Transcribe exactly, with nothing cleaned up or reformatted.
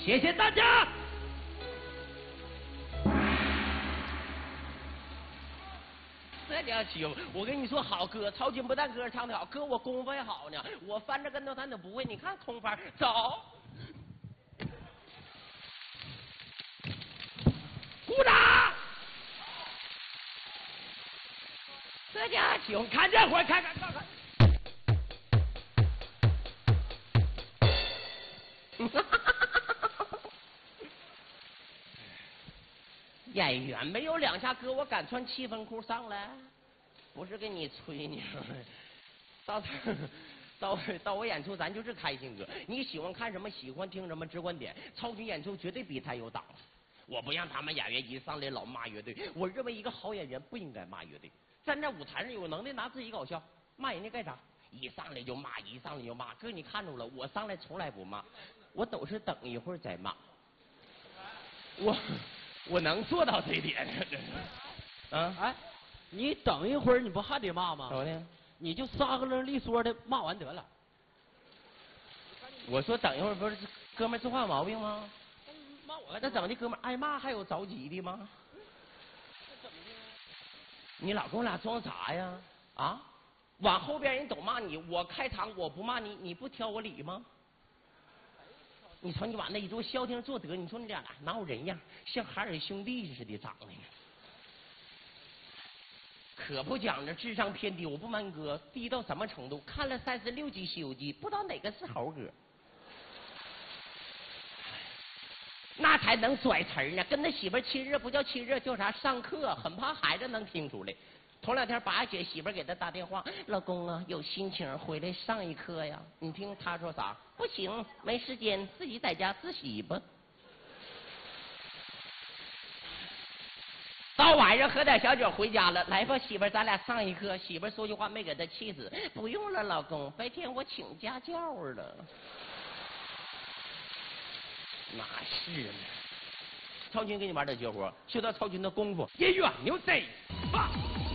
谢谢大家。这家媳妇，我跟你说，好哥，曹军不但歌唱得好，哥我功夫也好呢，我翻着跟头咱都不会。你看空翻，走，鼓掌。这家媳妇，看这会，看看看看。演员没有两下歌，我敢穿七分裤上来，不是跟你吹呢。到到到我演出，咱就是开心歌。你喜欢看什么，喜欢听什么，只管点。超群演出绝对比他有档次。我不让他们演员一上来老骂乐队。我认为一个好演员不应该骂乐队，站在舞台上有能耐拿自己搞笑，骂人家干啥？一上来就骂，一上来就骂。哥，你看着了，我上来从来不骂，我都是等一会儿再骂。我。我能做到这一点，啊！ 哎，你等一会儿，你不还得骂吗？ 怎么的？ 你就撒个楞利索的骂完得了。 我说等一会儿，不是哥们儿这话有毛病吗？骂我，那怎么的？哥们儿挨骂还有着急的吗？怎么的？你老跟我俩装啥呀？啊！往后边人都骂你，我开场我不骂你，你不挑我理吗？你瞅你往那一坐，消停坐得，你说你俩哪有人样？像海尔兄弟似的长得，可不讲这智商偏低。我不瞒哥，低到什么程度？看了三十六集《西游记》，不知道哪个是猴哥，那才能甩词儿呢。跟他媳妇亲热不叫亲热，叫啥？上课，很怕孩子能听出来。头两天八月姐媳妇给他打电话，老公啊，有心情回来上一课呀？你听他说啥？不行，没时间，自己在家自习吧。到晚上喝点小酒回家了，来吧，媳妇，咱俩上一课。媳妇说句话没给他气死，不用了，老公，白天我请家教了。哪是呢？超群给你玩点绝活，学到超群的功夫，音乐牛 C 啊！